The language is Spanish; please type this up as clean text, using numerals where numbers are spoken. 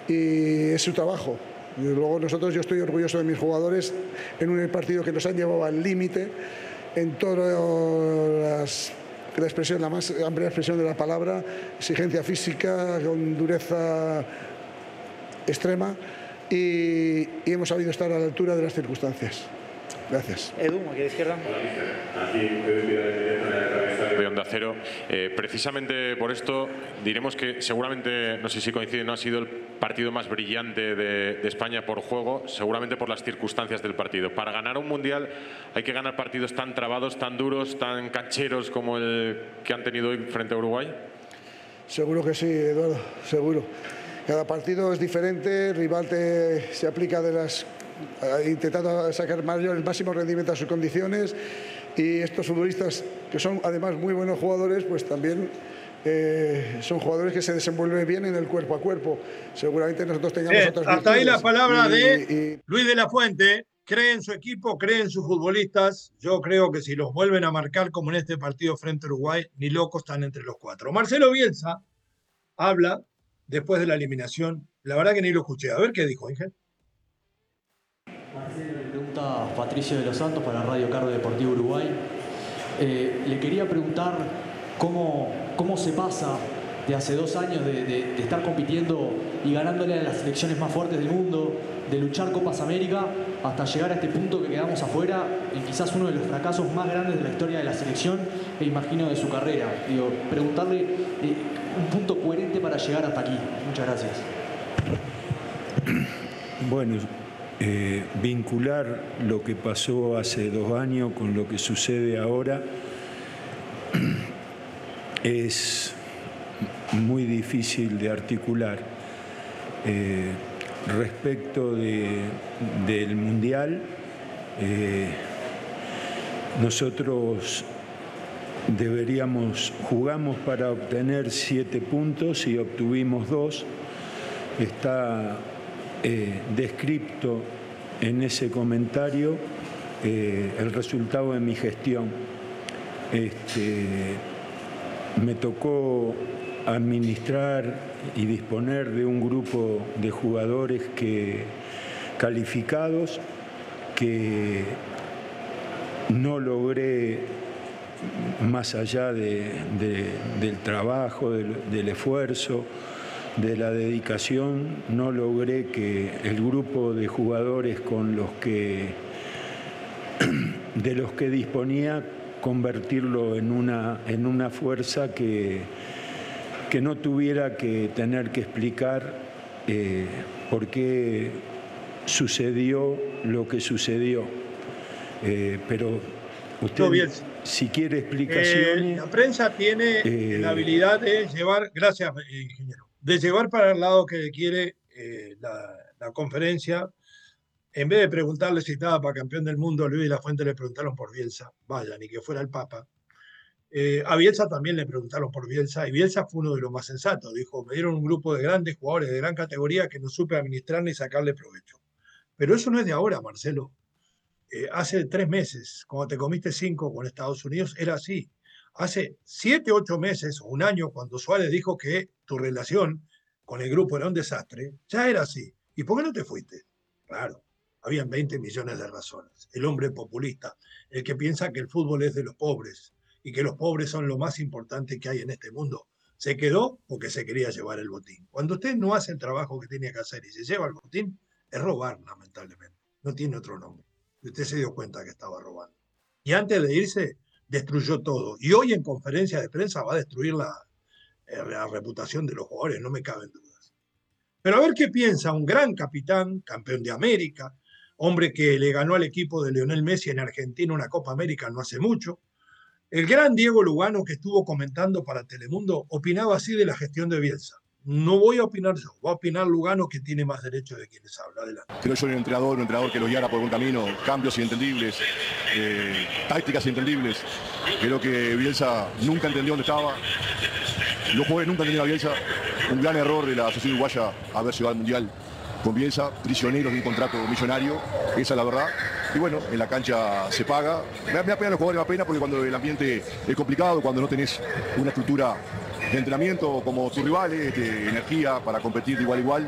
y es su trabajo. Y luego yo estoy orgulloso de mis jugadores en un partido que nos han llevado al límite en todas la más amplia expresión de la palabra, exigencia física, con dureza extrema, y hemos sabido estar a la altura de las circunstancias. Gracias. Edu, aquí a la izquierda. De Onda Cero. Precisamente por esto diremos que seguramente, no sé si coincide, no ha sido el partido más brillante de España por juego, seguramente por las circunstancias del partido. Para ganar un mundial hay que ganar partidos tan trabados, tan duros, tan cancheros como el que han tenido hoy frente a Uruguay. Seguro que sí, Eduardo, seguro. Cada partido es diferente, el rival se aplica intentando sacar el máximo rendimiento a sus condiciones, y estos futbolistas, que son además muy buenos jugadores, pues también son jugadores que se desenvuelven bien en el cuerpo a cuerpo. Seguramente nosotros tengamos otras hasta ahí la palabra de Luis de la Fuente. Cree en su equipo, cree en sus futbolistas. Yo creo que si los vuelven a marcar como en este partido frente a Uruguay, ni locos están entre los cuatro. Marcelo Bielsa habla después de la eliminación. La verdad que ni lo escuché. A ver qué dijo, Ángel. Marcelo, le pregunta Patricio de los Santos para Radio Cargo Deportivo Uruguay. Le quería preguntar cómo se pasa de hace 2 años de estar compitiendo y ganándole a las selecciones más fuertes del mundo, de luchar Copas América, hasta llegar a este punto que quedamos afuera, en quizás uno de los fracasos más grandes de la historia de la selección e imagino de su carrera. Preguntarle un punto coherente para llegar hasta aquí. Muchas gracias. Bueno, vincular lo que pasó hace 2 años con lo que sucede ahora es muy difícil de articular. Respecto del Mundial, nosotros jugamos para obtener 7 puntos y obtuvimos 2. Está descrito en ese comentario el resultado de mi gestión. Me tocó administrar y disponer de un grupo de jugadores calificados que no logré, más allá del trabajo, del esfuerzo, de la dedicación, no logré que el grupo de jugadores de los que disponía, convertirlo en una fuerza que no tuviera que tener que explicar por qué sucedió lo que sucedió. Pero usted, si quiere explicaciones... la prensa tiene la habilidad de llevar, gracias ingeniero, de llevar para el lado que quiere la conferencia. En vez de preguntarle si estaba para campeón del mundo, a Luis de la Fuente le preguntaron por Bielsa. Vaya, ni que fuera el Papa. A Bielsa también le preguntaron por Bielsa, y Bielsa fue uno de los más sensatos. Dijo, me dieron un grupo de grandes jugadores de gran categoría que no supe administrar ni sacarle provecho. Pero eso no es de ahora, Marcelo. Hace 3 meses, cuando te comiste 5 con Estados Unidos, era así. Hace 7, 8 meses o 1 año, cuando Suárez dijo que tu relación con el grupo era un desastre, ya era así. ¿Y por qué no te fuiste? Claro, habían 20 millones de razones. El hombre populista, el que piensa que el fútbol es de los pobres y que los pobres son lo más importante que hay en este mundo, se quedó porque se quería llevar el botín. Cuando usted no hace el trabajo que tiene que hacer y se lleva el botín, es robar, lamentablemente. No tiene otro nombre. Y usted se dio cuenta que estaba robando. Y antes de irse, destruyó todo. Y hoy en conferencia de prensa va a destruir la reputación de los jugadores, no me caben dudas. Pero a ver qué piensa un gran capitán, campeón de América, hombre que le ganó al equipo de Lionel Messi en Argentina una Copa América no hace mucho. El gran Diego Lugano, que estuvo comentando para Telemundo, opinaba así de la gestión de Bielsa. No voy a opinar yo, va a opinar Lugano, que tiene más derecho de quienes habla. Adelante. Creo yo un entrenador que lo guiara por un camino, cambios inentendibles, tácticas inentendibles. Creo que Bielsa nunca entendió dónde estaba. Los jugadores nunca entendieron a Bielsa. Un gran error de la Asociación Uruguaya haber llegado al Mundial con Bielsa, prisioneros de un contrato millonario, esa es la verdad. Y bueno, en la cancha se paga. Me da pena los jugadores, me da pena porque cuando el ambiente es complicado, cuando no tenés una estructura de entrenamiento como tus rivales, energía para competir de igual a igual,